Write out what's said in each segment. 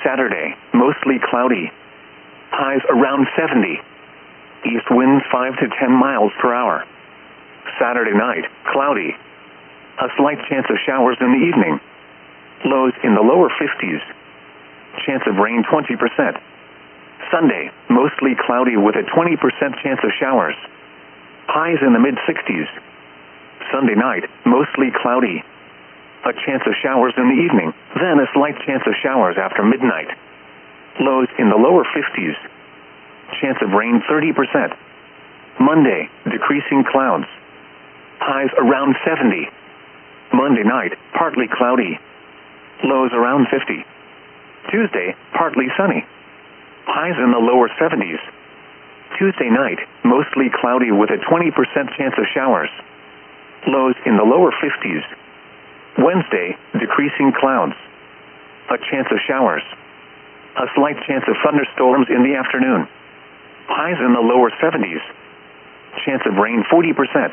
Saturday, mostly cloudy. Highs around 70. East winds 5 to 10 miles per hour. Saturday night, cloudy. A slight chance of showers in the evening. Lows in the lower 50s. Chance of rain 20%. Sunday, mostly cloudy with a 20% chance of showers. Highs in the mid-60s. Sunday night, mostly cloudy. A chance of showers in the evening, then a slight chance of showers after midnight. Lows in the lower 50s. Chance of rain 30%. Monday, decreasing clouds. Highs around 70. Monday night, partly cloudy. Lows around 50. Tuesday, partly sunny. Highs in the lower 70s. Tuesday night, mostly cloudy with a 20% chance of showers. Lows in the lower 50s. Wednesday, decreasing clouds. A chance of showers. A slight chance of thunderstorms in the afternoon. Highs in the lower 70s. Chance of rain 40%.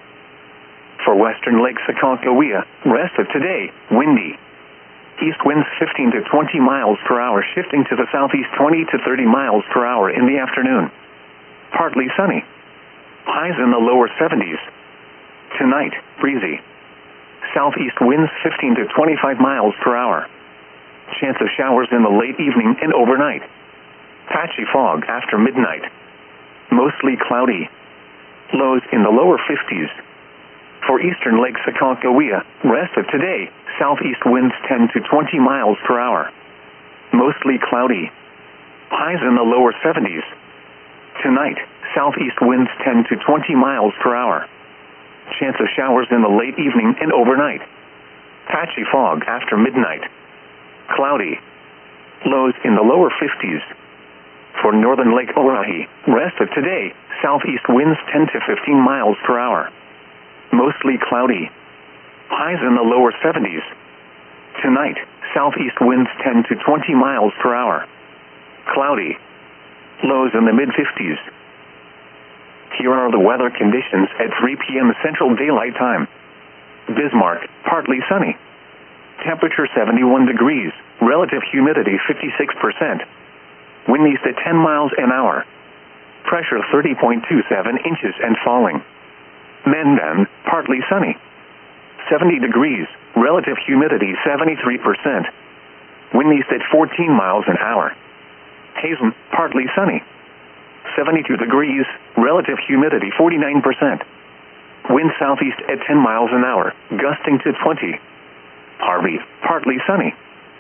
For western Lake Aconcagua, rest of today, windy. East winds 15 to 20 miles per hour, shifting to the southeast 20 to 30 miles per hour in the afternoon. Partly sunny. Highs in the lower 70s. Tonight, breezy. Southeast winds 15 to 25 miles per hour. Chance of showers in the late evening and overnight. Patchy fog after midnight. Mostly cloudy. Lows in the lower 50s. For eastern Lake Aconcagua, rest of today, southeast winds 10 to 20 miles per hour. Mostly cloudy. Highs in the lower 70s. Tonight, southeast winds 10 to 20 miles per hour. Chance of showers in the late evening and overnight. Patchy fog after midnight. Cloudy. Lows in the lower 50s. For northern Lake Oahe, rest of today, southeast winds 10 to 15 miles per hour. Mostly cloudy. Highs in the lower 70s. Tonight, southeast winds 10 to 20 miles per hour. Cloudy. Lows in the mid-50s. Here are the weather conditions at 3 p.m. Central Daylight Time. Bismarck, partly sunny. Temperature 71 degrees, relative humidity 56%. Wind east at 10 miles an hour. Pressure 30.27 inches and falling. Mandan, partly sunny. 70 degrees, relative humidity 73%. Wind east at 14 miles an hour. Hazen, partly sunny. 72 degrees, relative humidity 49%. Wind southeast at 10 miles an hour, gusting to 20. Harvey, partly sunny.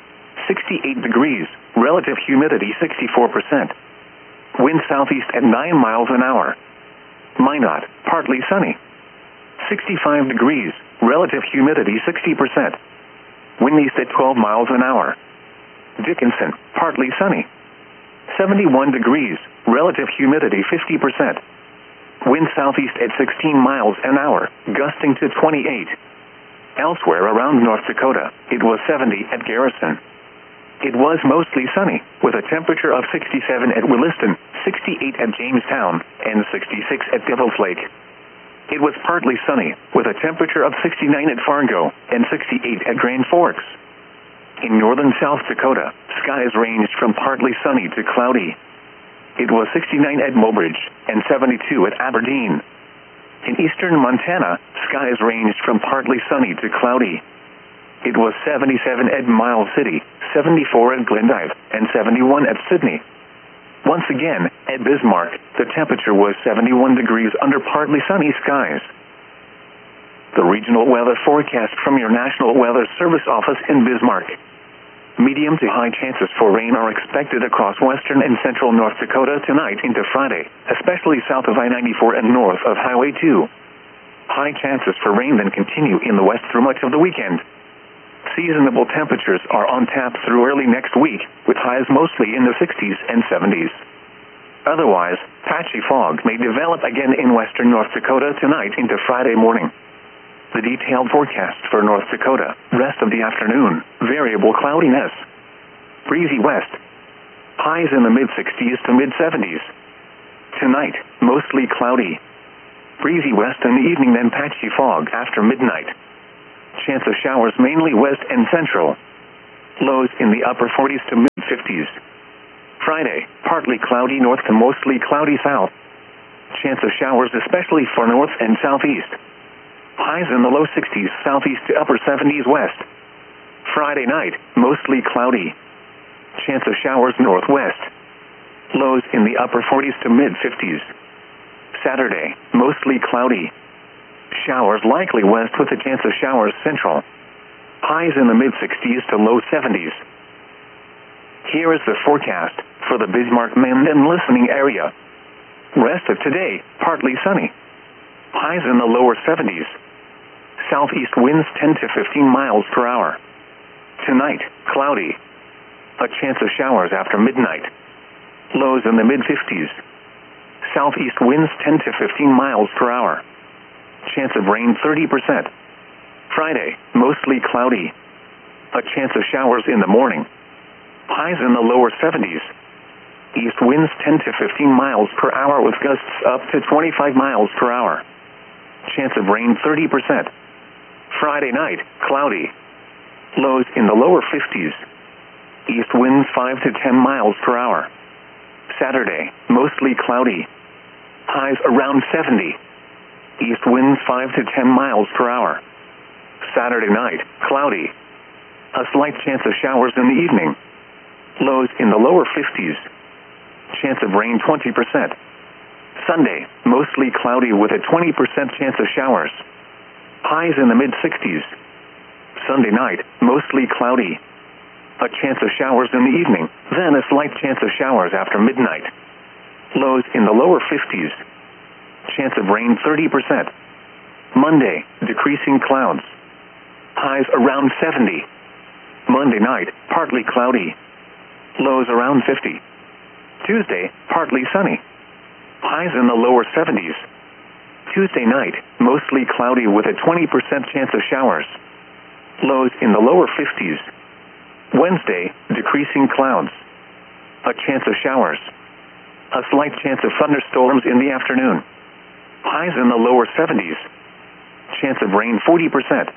68 degrees, relative humidity 64%. Wind southeast at 9 miles an hour. Minot, partly sunny. 65 degrees, relative humidity 60%. Wind east at 12 miles an hour. Dickinson, partly sunny. 71 degrees, relative humidity 50%. Wind southeast at 16 miles an hour, gusting to 28. Elsewhere around North Dakota, it was 70 at Garrison. It was mostly sunny, with a temperature of 67 at Williston, 68 at Jamestown, and 66 at Devil's Lake. It was partly sunny, with a temperature of 69 at Fargo, and 68 at Grand Forks. In northern South Dakota, skies ranged from partly sunny to cloudy. It was 69 at Mobridge, and 72 at Aberdeen. In eastern Montana, skies ranged from partly sunny to cloudy. It was 77 at Miles City, 74 at Glendive, and 71 at Sydney. Once again, at Bismarck, the temperature was 71 degrees under partly sunny skies. The regional weather forecast from your National Weather Service office in Bismarck. Medium to high chances for rain are expected across western and central North Dakota tonight into Friday, especially south of I-94 and north of Highway 2. High chances for rain then continue in the west through much of the weekend. Seasonable temperatures are on tap through early next week, with highs mostly in the 60s and 70s. Otherwise, patchy fog may develop again in western North Dakota tonight into Friday morning. The detailed forecast for North Dakota, rest of the afternoon, variable cloudiness. Breezy west. Highs in the mid-60s to mid-70s. Tonight, mostly cloudy. Breezy west in the evening, then patchy fog after midnight. Chance of showers mainly west and central. Lows in the upper 40s to mid 50s. Friday, partly cloudy north to mostly cloudy south. Chance of showers especially for north and southeast. Highs in the low 60s southeast to upper 70s west. Friday night, mostly cloudy. Chance of showers northwest. Lows in the upper 40s to mid 50s. Saturday, mostly cloudy. Showers likely west with a chance of showers central. Highs in the mid 60s to low 70s. Here is the forecast for the Bismarck-Menden listening area. Rest of today, partly sunny. Highs in the lower 70s. Southeast winds 10 to 15 miles per hour. Tonight, cloudy. A chance of showers after midnight. Lows in the mid-50s. Southeast winds 10 to 15 miles per hour. Chance of rain 30%. Friday, mostly cloudy. A chance of showers in the morning. Highs in the lower 70s. East winds 10 to 15 miles per hour with gusts up to 25 miles per hour. Chance of rain 30%. Friday night, cloudy. Lows in the lower 50s. East winds 5 to 10 miles per hour. Saturday, mostly cloudy. Highs around 70. East winds 5 to 10 miles per hour. Saturday night, cloudy. A slight chance of showers in the evening. Lows in the lower 50s. Chance of rain 20%. Sunday, mostly cloudy with a 20% chance of showers. Highs in the mid-60s. Sunday night, mostly cloudy. A chance of showers in the evening, then a slight chance of showers after midnight. Lows in the lower 50s. Chance of rain 30%. Monday, decreasing clouds. Highs around 70. Monday night, partly cloudy. Lows around 50. Tuesday, partly sunny. Highs in the lower 70s. Tuesday night, mostly cloudy with a 20% chance of showers. Lows in the lower 50s. Wednesday, decreasing clouds. A chance of showers. A slight chance of thunderstorms in the afternoon. Highs in the lower 70s. Chance of rain 40%.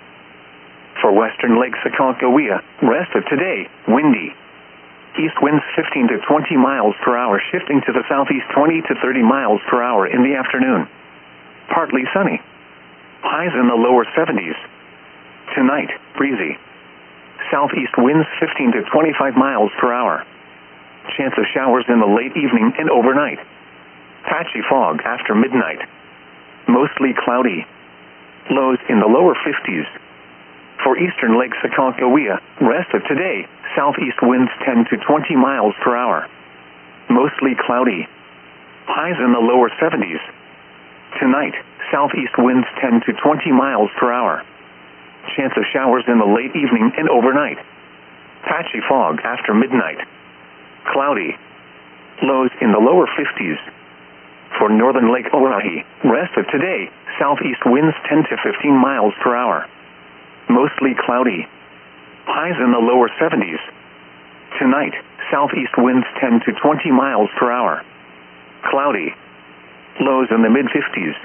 For western Lake Aconcagua, rest of today, windy. East winds 15 to 20 miles per hour, shifting to the southeast 20 to 30 miles per hour in the afternoon. Partly sunny. Highs in the lower 70s. Tonight, breezy. Southeast winds 15 to 25 miles per hour. Chance of showers in the late evening and overnight. Patchy fog after midnight. Mostly cloudy. Lows in the lower 50s. For eastern Lake Aconcagua, rest of today, southeast winds 10 to 20 miles per hour. Mostly cloudy. Highs in the lower 70s. Tonight, southeast winds 10 to 20 miles per hour. Chance of showers in the late evening and overnight. Patchy fog after midnight. Cloudy. Lows in the lower 50s. For northern Lake Oahe, rest of today, southeast winds 10 to 15 miles per hour. Mostly cloudy. Highs in the lower 70s. Tonight, southeast winds 10 to 20 miles per hour. Cloudy. Lows in the mid-50s.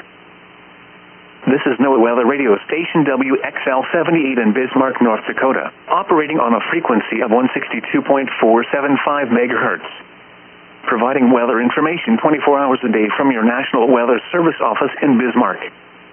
This is NOAA Weather Radio Station WXL78 in Bismarck, North Dakota, operating on a frequency of 162.475 megahertz. Providing weather information 24 hours a day from your National Weather Service office in Bismarck.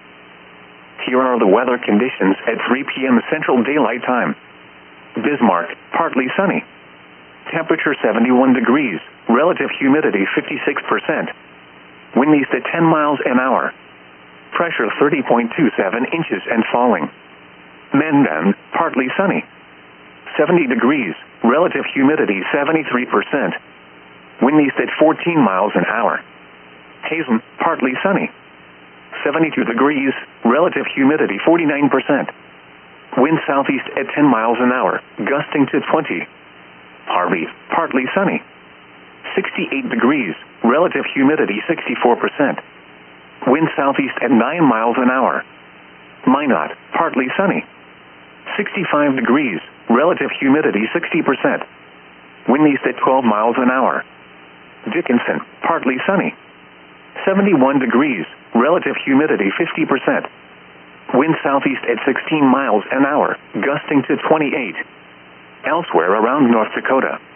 Here are the weather conditions at 3 p.m. Central Daylight Time. Bismarck, partly sunny. Temperature 71 degrees, relative humidity 56%. Wind east at 10 miles an hour. Pressure 30.27 inches and falling. Menden, partly sunny. 70 degrees, relative humidity 73%. Wind east at 14 miles an hour. Hazen, partly sunny. 72 degrees, relative humidity 49%. Wind southeast at 10 miles an hour, gusting to 20. Harvey, partly sunny. 68 degrees, relative humidity 64%. Wind southeast at 9 miles an hour. Minot, partly sunny. 65 degrees, relative humidity 60%. Wind east at 12 miles an hour. Dickinson, partly sunny. 71 degrees, relative humidity 50%. Wind southeast at 16 miles an hour, gusting to 28. Elsewhere around North Dakota,